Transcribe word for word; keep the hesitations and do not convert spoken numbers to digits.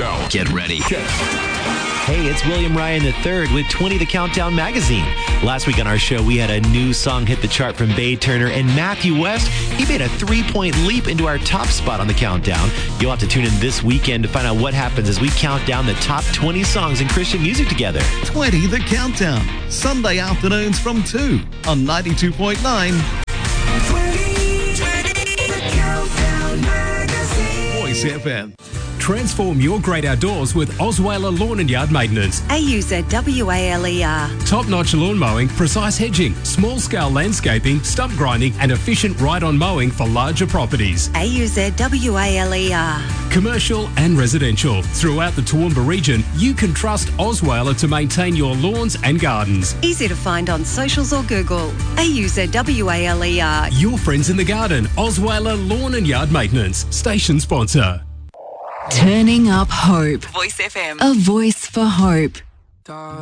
Now, get ready. Hey, it's William Ryan the third with twenty The Countdown magazine. Last week on our show, we had a new song hit the chart from Bae Turner, and Matthew West, he made a three-point leap into our top spot on the countdown. You'll have to tune in this weekend to find out what happens as we count down the top twenty songs in Christian music together. twenty The Countdown, Sunday afternoons from two on ninety-two point nine. Voice F M. Transform your great outdoors with Osweiler Lawn and Yard Maintenance. A U Z W A L E R. Top-notch lawn mowing, precise hedging, small-scale landscaping, stump grinding and efficient ride-on mowing for larger properties. A U Z W A L E R. Commercial and residential. Throughout the Toowoomba region, you can trust Osweiler to maintain your lawns and gardens. Easy to find on socials or Google. A U Z W A L E R. Your friends in the garden. Osweiler Lawn and Yard Maintenance. Station sponsor. Turning up hope. Voice F M. A voice for hope.